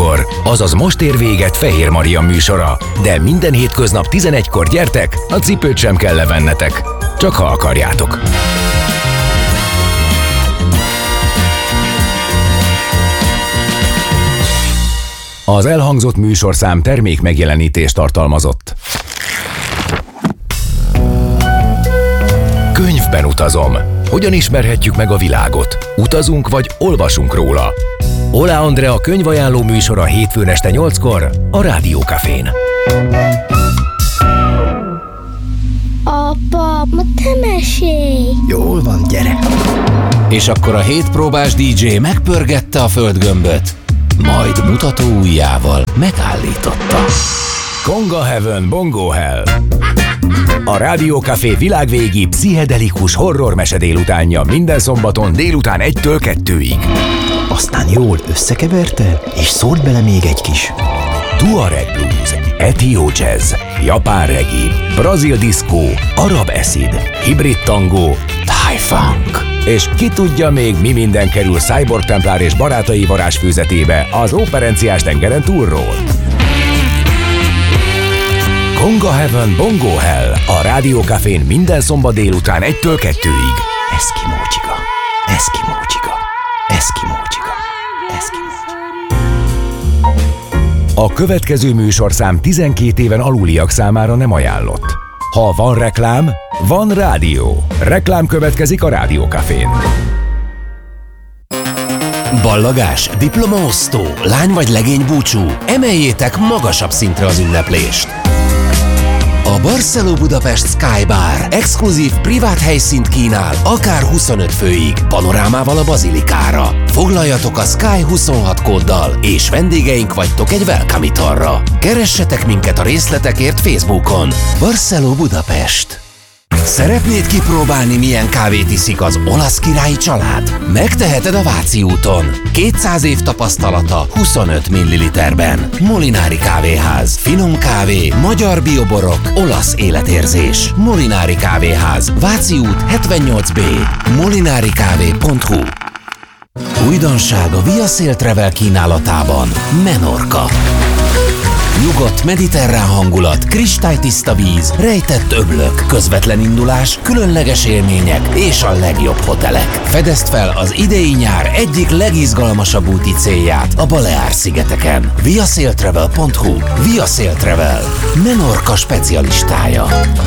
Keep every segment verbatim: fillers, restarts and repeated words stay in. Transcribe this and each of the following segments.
tizenegykor, azaz most ér véget Fehér Maria műsora, de minden hétköznap tizenegykor gyertek, a cipőt sem kell levennetek, csak ha akarjátok. Az elhangzott műsorszám termék megjelenítést tartalmazott. Könyvben utazom. Hogyan ismerhetjük meg a világot? Utazunk vagy olvasunk róla? Ola Andrea könyvajánló műsora hétfőn este nyolckor a Rádió Cafén. Apa, ma te mesélj! Jól van, gyere! És akkor a hétpróbás dé dzsé megpörgette a földgömböt, majd mutató ujjával megállította. Conga Heaven, Bongo Hell. A Rádió Café világvégi pszichedelikus horror mese délutánja minden szombaton délután egytől kettőig. Aztán jól összekeverte, és szólt bele még egy kis Tuareg blues, etió jazz, japán reggae, brazil diszkó, arab acid, hibrid tangó, thai funk. És ki tudja még mi minden kerül Cyborg Templár és barátai varázsfőzetébe az Óperenciás tengeren túlról. Conga Heaven, Bongo Hell a Rádió Cafén minden szombat délután egytől kettőig. Eszkimó csiga, eszkimó csiga, eszkimó csiga, eszkimó csiga. A következő műsorszám tizenkét éven aluliak számára nem ajánlott. Ha van reklám, van rádió. Reklám következik a Rádió Cafén. Ballagás, diplomaosztó, lány vagy legény búcsú, emeljétek magasabb szintre az ünneplést. A Barceló Budapest Sky Bar exkluzív privát helyszínt kínál, akár huszonöt főig, panorámával a bazilikára. Foglaljatok a Sky huszonhat kóddal, és vendégeink vagytok egy welcome italra. Keressetek minket a részletekért Facebookon. Barceló Budapest. Szeretnéd kipróbálni, milyen kávét iszik az olasz királyi család? Megteheted a Váci úton. kétszáz év tapasztalata huszonöt milliliterben. Molinári Kávéház. Finom kávé, magyar bioborok, olasz életérzés. Molinári Kávéház. Váci út hetvennyolc bé. molinarikávé pont hu. Újdonság a Via Sail Travel kínálatában. Menorca. Nyugodt mediterrán hangulat, kristálytiszta víz, rejtett öblök, közvetlen indulás, különleges élmények és a legjobb hotelek. Fedezd fel az idei nyár egyik legizgalmasabb úti célját a Baleár-szigeteken. via sail travel pont hu. Via Sail Travel. Menorca specialistája.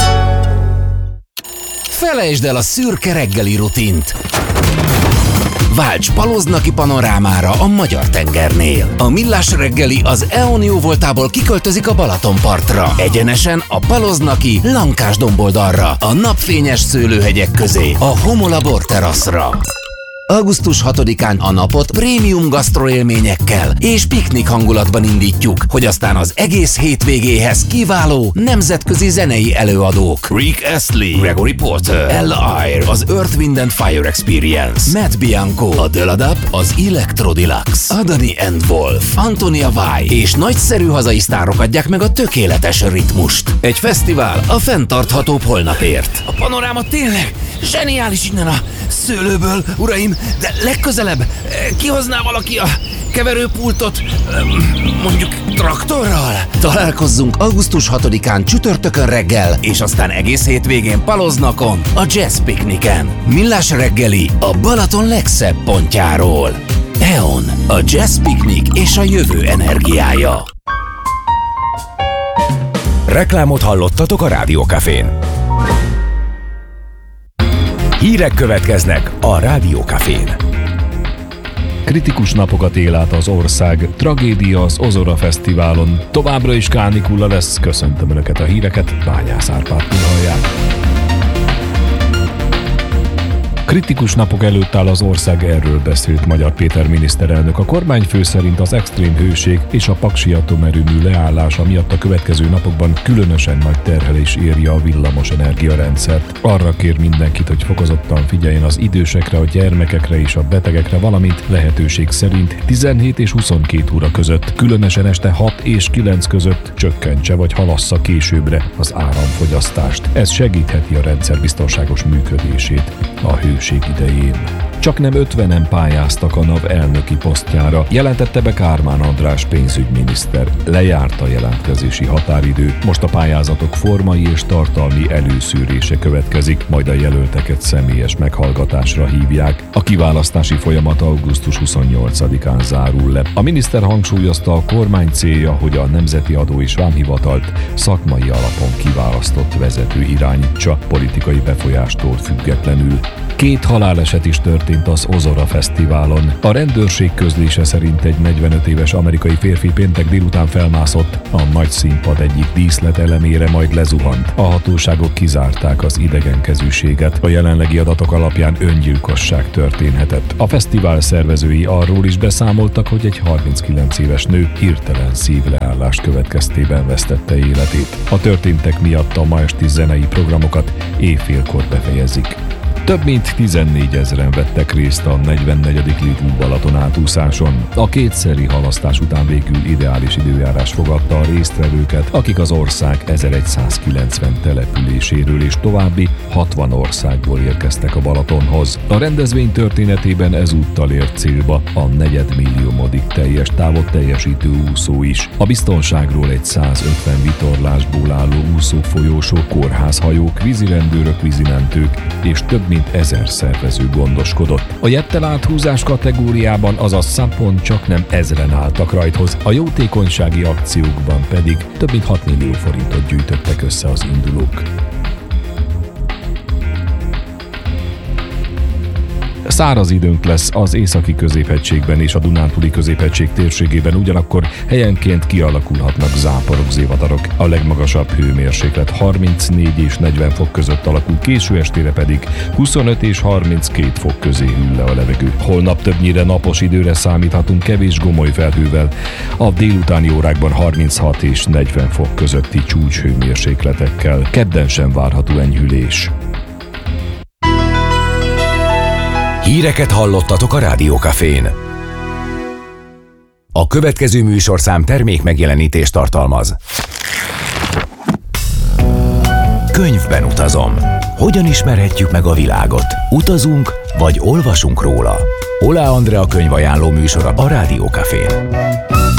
Felejtsd el a szürke reggeli rutint. Válts Paloznaki panorámára a Magyar-tengernél. A Millás reggeli az é o en jóvoltából kiköltözik a Balatonpartra. Egyenesen a Paloznaki Lankás domboldalra, a napfényes szőlőhegyek közé, a Homola borteraszra. augusztus hatodikán a napot prémium gasztroélményekkel és piknik hangulatban indítjuk, hogy aztán az egész hétvégéhez kiváló nemzetközi zenei előadók. Rick Astley, Gregory Porter, Ella Eyre, az Earth, Wind and Fire Experience, Matt Bianco, a Deladap, az Electro Deluxe, Adani and Wolf, Antonia Vai és nagyszerű hazai sztárok adják meg a tökéletes ritmust. Egy fesztivál a fenntarthatóbb holnapért. A panoráma tényleg zseniális innen a szőlőből, uraim, de legközelebb kihozná valaki a keverőpultot, mondjuk traktorral? Találkozzunk augusztus hatodikán csütörtökön reggel, és aztán egész hétvégén Paloznakon, a Jazz Pikniken. Millás reggeli a Balaton legszebb pontjáról. é o en, a Jazz Piknik és a jövő energiája. Reklámot hallottatok a Rádió Cafén. Hírek következnek a Rádió Cafén. Kritikus napokat él át az ország, tragédia az Ozora Fesztiválon, továbbra is kánikula lesz, köszöntöm Önöket a híreket, Bányász Árpád hallják. Kritikus napok előtt áll az ország, erről beszélt Magyar Péter miniszterelnök. A kormányfő szerint az extrém hőség és a paksi atomerőmű leállása miatt a következő napokban különösen nagy terhelés éri a villamos energiarendszert. Arra kér mindenkit, hogy fokozottan figyeljen az idősekre, a gyermekekre és a betegekre, valamint lehetőség szerint tizenhét és huszonkét óra között, különösen este hat és kilenc között csökkentse vagy halassza későbbre az áramfogyasztást. Ez segítheti a rendszer biztonságos működését a hőség idején. Csak nem ötvenen pályáztak a NAV elnöki posztjára, jelentette be Kármán András pénzügyminiszter. Lejárt a jelentkezési határidő, most a pályázatok formai és tartalmi előszűrése következik, majd a jelölteket személyes meghallgatásra hívják. A kiválasztási folyamat augusztus huszonnyolcadikán zárul le. A miniszter hangsúlyozta, a kormány célja, hogy a Nemzeti Adó és Vámhivatalt szakmai alapon kiválasztott vezető irányítsa, politikai befolyástól függetlenül. Két haláleset is történt az Ozora Fesztiválon. A rendőrség közlése szerint egy negyvenöt éves amerikai férfi péntek délután felmászott a nagy színpad egyik díszletelemére, majd lezuhant. A hatóságok kizárták az idegenkezűséget. A jelenlegi adatok alapján öngyilkosság történhetett. A fesztivál szervezői arról is beszámoltak, hogy egy harminckilenc éves nő hirtelen szívleállás következtében vesztette életét. A történtek miatt a ma esti zenei programokat éjfélkor befejezik. Több mint tizennégyezren vettek részt a negyvennegyedik Lidl Balaton átúszáson. A kétszeri halasztás után végül ideális időjárás fogadta a résztvevőket, akik az ország ezerszázkilencven településéről és további hatvan országból érkeztek a Balatonhoz. A rendezvény történetében ezúttal ért célba a negyedmilliómodik teljes távot teljesítő úszó is. A biztonságról egy százötven vitorlásból álló úszófolyósó, kórházhajók, vízirendőrök, vízimentők és több mint ezer szervező gondoskodott. A jettel áthúzás kategóriában, azaz szapon csak nem ezren álltak rajthoz, a jótékonysági akciókban pedig több mint hat millió forintot gyűjtöttek össze az indulók. Száraz időnk lesz az északi középhegységben és a Dunántúli középhegység térségében, ugyanakkor helyenként kialakulhatnak záporok, zivatarok. A legmagasabb hőmérséklet harmincnégy és negyven fok között alakul, késő estére pedig huszonöt és harminckét fok közé hűl le a levegő. Holnap többnyire napos időre számíthatunk, kevés gomoly felhővel. A délutáni órákban harminchat és negyven fok közötti csúcshőmérsékletekkel. Kedden sem várható enyhülés. Híreket hallottatok a Rádiókafén. A következő műsorszám termék megjelenítést tartalmaz. Könyvben utazom. Hogyan ismerhetjük meg a világot? Utazunk, vagy olvasunk róla? Oláh Andrea könyvajánló műsora a Rádiókafén.